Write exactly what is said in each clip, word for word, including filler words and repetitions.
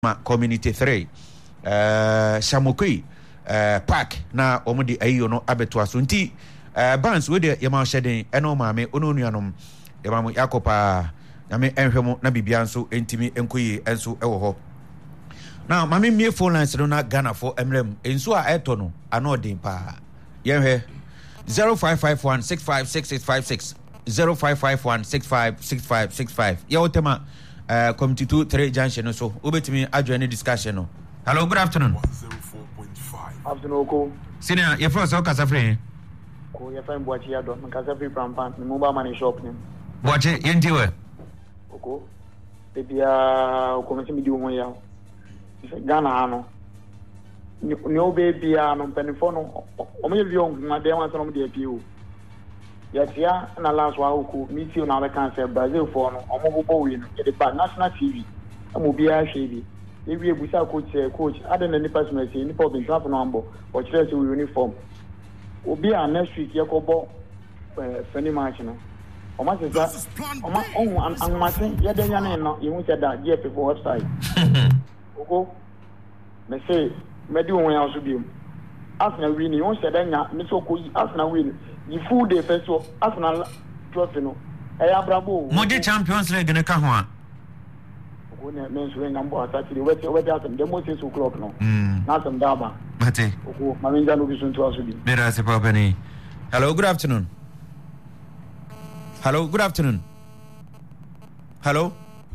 community three uh Shamokui uh park na omo di ayo no abeto aso nti uh bands we de yema hyeden eno maame onu nuanom yema mo yakopa nyame enhwemo na bibia nso entimi enkoyi enso ewo ho na maame mie phone lines no na Ghana for emrem enso a eto no anodin pa yenhwe zero five five one six five six six five six zero five five one six five six five six five yawotema Uh, committee two three junction so obetimi adjo any discussion no. Hello, good afternoon. one oh four point five Afternoon ko. Senior, your first o kasa free. Ko ya fa Boachi ado, man kasa free from pan, ni mobile money shop ni. Boachi yenti we. Oko. Bebia o komiti mi di won ya. Ghana ano. Ni ni o bebia no penifo no. O me vi on ma de wan so no de apie o. Yatia na last wa oku meeting na American say Brazil for no omo bobo we no the ba national T V amu bia hwe bi e wi ebusa coach coach aden na nipa smesi nipa obin trap number o chere say uniform obi a next week yakobo eh fani match no o ma sesa o ma on an ma sen ya de nya no ye hu say da G F for website ogo me say me di won ya so bi Arsenal win you say da nya me so ko Arsenal win the full day first of Arsenal trophy no eh abrabo mo je Champions League ne ka ho a o ne men so ngam bo Saturday we we just dem mo six o'clock no mm na some daba mate o ma men jalo bi sun to aso bi mera se papa ni. Hello, good afternoon. Hello, good afternoon. Hello.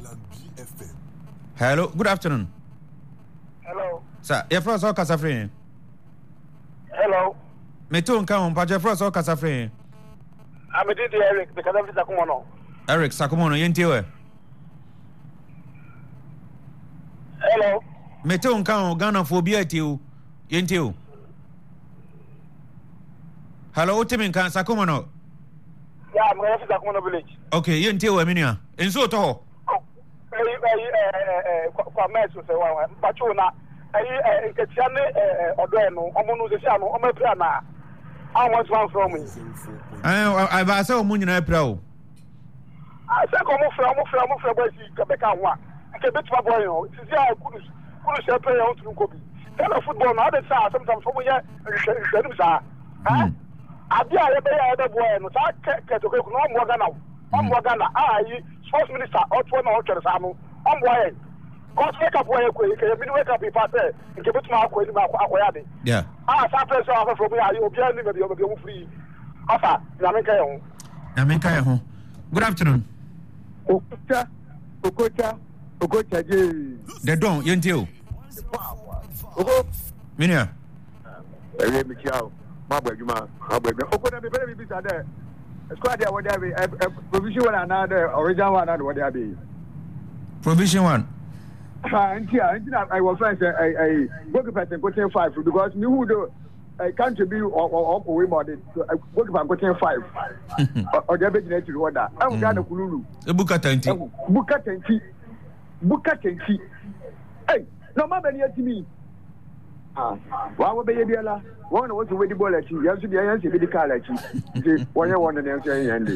Hello, good afternoon. Hello. Sir, your first o kasa free. Hello. Me too nka on pa je first o kasa free. I'm the Eric the Kadafi Sakumono. Eric Sakumono yenti we. Hello. Me too nka on Ghana for bi ati o yenti o. Hello, Utimi nka Sakumono. Yeah, I'm going to Sakumono village. Okay, yenti we minia. Enso to ho. Eh eh eh kwa meso se wa pacho na eh nketiane eh odo eno omo no se sia no omo apira na I want one from me. I ba say omo nyina apira o. I say ko mo fra mo fra mo fra ba si kabeka ho a nke betuma boy no ti sia kudu kudu se play on tun ko bi. Tell football na dey say sometimes so mo ye rehwanu sa. Eh? Abi a ye be ya dey boy no sa ke to ko no mo Ghana. Mo Ghana ah yi sports minister otwo na o twere sa no. Mo boy cause wake up where you can you wake up if I say nke betuma akọ ni ma akọ ya de. Yeah. Ah, some person offer from me are you obi ani maybe obi obi free. Afa, na me kai ho. Na me kai ho. Good afternoon. Okocha, Okocha, Okocha je. The don yenti o. Oko. Minia. Ewe mi kiao. Ma gba adwuma, ma gba adwuma. Oko na me bere bi bisa there. Squad there what there be provision one another original one another what there be. Provision one. Ah, nti ah, nti na I was trying to I I goalkeeper ten put five because me who do I can't be or or or way more than goalkeeper put five. Or there be net to order. I will Ghana kululu. Ebuka twenty. Buka twenty. Buka twenty. Hey, no man be yet me. Ah, wa wo be ye biala. One was the way the ball at you. Yes, the answer be the car at you. One you want an answer and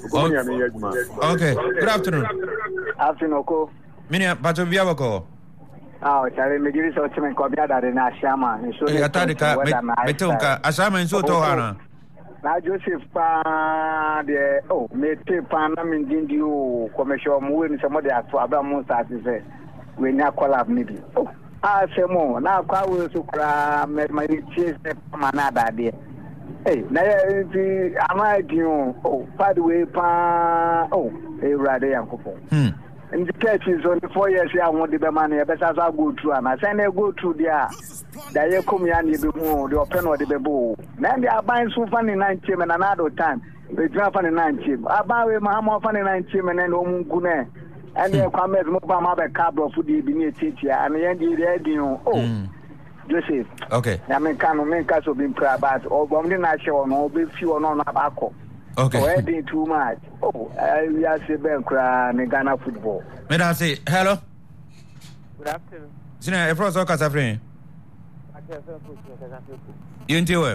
okay. Good afternoon. Afternoon ko. Minia bato bia bako. Ah, chale me give so time ko bia da na shama. So e atade ka me te unka ashama nso to hana. Na Joseph pa de oh me te pa na me ndindi o commercial mo we ni se mo de ato aba mo sa ti se we nya collab ni bi. Oh, ah se mo na kwa we so kra me ma ni chase pa na da de. Hey, na ti ama di o oh pa the way pa oh e rade yankofo. Hmm. In the church is only four years I want the money, but as I go through and I send a go through there. They come here and the more the open or the bebo. Then they are buying so funny nine chim and another time. They drop on the nine chim. I buy with my more funny nine chim and then Omukune. And they come as Mobama have a cab of food being a teacher and the end of the oh Joseph. Okay. I mean, can make us have been proud about or bombing national or be few or non tobacco. Okay. Oh, I too much. Oh, we are saying Ghana football. Me da say hello. Good afternoon. Sina e froso kasa free. Yenti we. Eh,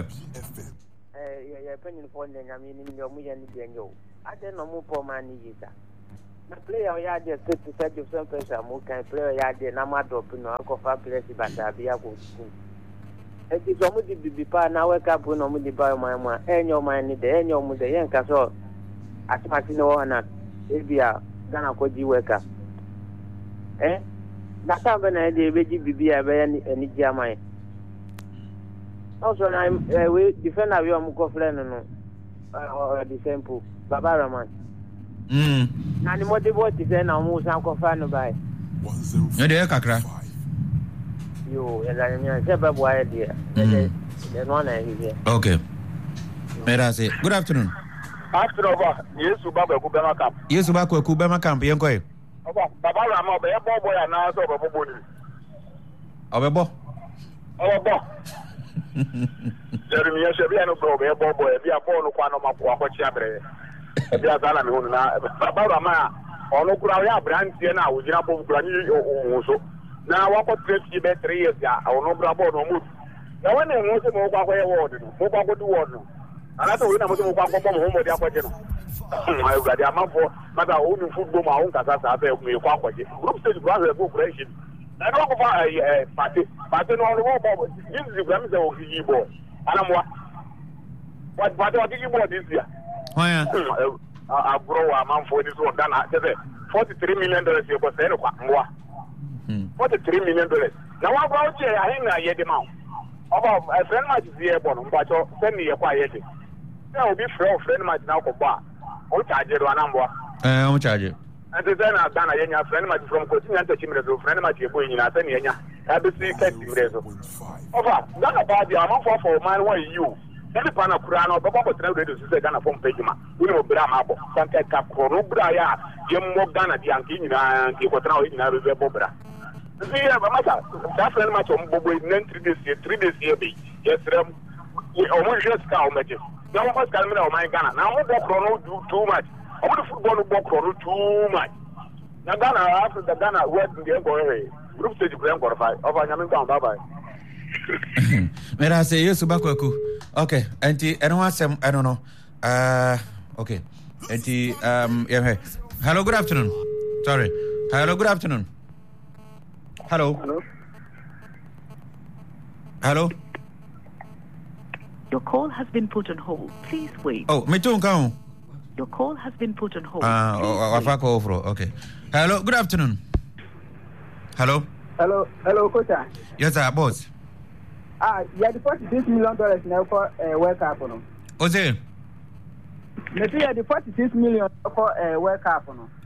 ya penyin for nyame ni mi o mu ya ni bienyo. Ade no mu po man ni yisa. The player ya dey set to set different pressure mo kan player ya dey na ma drop no anko fa player si bata bi ya go school. E ti so mo di bibi pa na wake up no mo di ba mo ma enyo ma ni de enyo mo de yen ka so atimati no na e bia Ghana ko ji wake up. Eh? Na ta be na dey be ji bibi ya be ni ni ji amai. Also na we defender we am ko friend no. Uh, the simple Baba Rahman. Mm. Na ni mo de bo ti se na mo san ko fa no bai. No de kakra. Yo, ela ni se ba bo aye dia. The no na here. Okay. Mera say good afternoon. After over, Yesu Baba ku Bema camp. Yesu ba ku Bema camp yen koy. Oba, Baba Rahman be bo bo ya na so bo bo ni. Obebo. Obo. Jeremy Shebi no bro be bo bo e bia bo no kwa no makwa ko chi abre. E bia zana me hunu na Baba Rahman ono kura ya brantie na wo jira bo kura ni o so. Na wa ko trade be three years ya ono bra bo no mu. Na when e mo se mo kwa ko ye word no. Mo kwa ko du word no. Ana to we na mo se mo kwa ko mo mo dia ko je no. Ayo ga dia man for mata o ni football ma on kasa sa be mo kwa ko je. Group stage bra se go creation. Na no ko fa eh party. Party no no bo. This is the gram se o ki bo. Ana mo. What what what ki bo this year? Oh yeah. A bro a man for this one Ghana say forty-three million dollars e ko se no kwa mo. forty-three million dollars. Now what about you? I ain't na yet amount. About a friend match is here, but send me a quiet. There will be friend match now for bar. Or charge it one number. Eh, how charge it? And then I've done a friend match from coaching and touching the friend match you're going in a ten year. I be see catching reso. Over, Ghana about the amount for for man why you. Any pana kurano, Papa was ready to say Ghana from Pejima. We know Brahma, Santa Cap, Corobra, Jim Morgana, the Yankee, and the Cotrao in a river Bobra. See, that friend match on Bobo in three days here, three days here. Yes, we almost just cow matches. Now, what's coming out of my Ghana? Now, we don't do too much. I want the football to walk too much. Now, Ghana, after the Ghana, where the game go away. Group stage grand qualify. Over Yamin down, bye bye. May I say yes, Baku? Okay, Auntie, anyone say, I don't know. Uh, okay, Auntie, um, yeah, hello, good afternoon. Sorry, hello, good afternoon. Hello. Hello. Hello. Your call has been put on hold. Please wait. Oh, me too, come. Your call has been put on hold. Ah, uh, oh, oh, oh, okay. Hello, good afternoon. Hello. Hello, hello, coach. Yes, sir, boss. Ah, yeah, the forty-six million dollars now for uh, World Cup, no. What's it? Maybe yeah, the forty-six million for uh, World Cup, no.